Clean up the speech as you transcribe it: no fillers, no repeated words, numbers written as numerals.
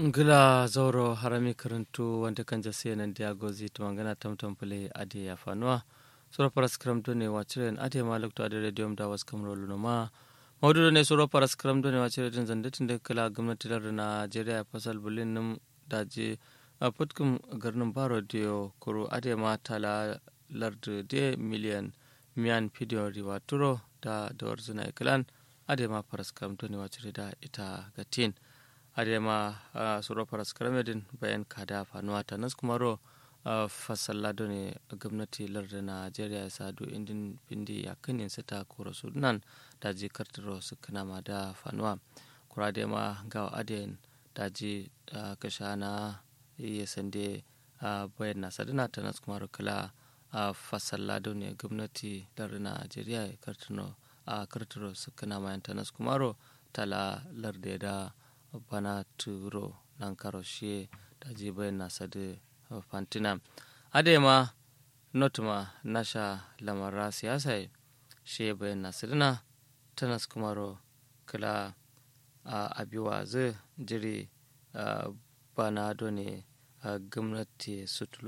Gila zauro harami karantu wanda kan jase nan diagozi to mangana tamtam pule ade ya fanuwa sura paras kram done wachiren ade maluk to ade radio da was kamro lunoma mawdudo ne sura paras kram done wachiren din zandatin da kala gwamnati lar Najeriya fasal bulin num daje a putkum garnin baro dio kuru ade ma tala lardu de miliyan miyan pidio riwa turo da warzuna iklan ade ma paras kram done wachiren da ita gatin adema suro paras karamedin bayan kada fanuwa ta nas kuma ro fasallado ne gwamnati lardin Najeriya ya sadu indin bindi ya kanin sata koro sudan da ji kartaro su kana ma da fanuwa kura da ma ga aden da ji kashana ya sande bayan na sadana ta nas kuma ro kala fasallado ne gwamnati lardin Najeriya ya kartaro su kana ma ta nas kuma ro tala larde da bana turo nan karoshe da jibai na sadu fantina adema notuma nasha lamara siyasa she bayan na saduna tanas kumaro kala abiwa zai jiri bana done gwamnati sutulu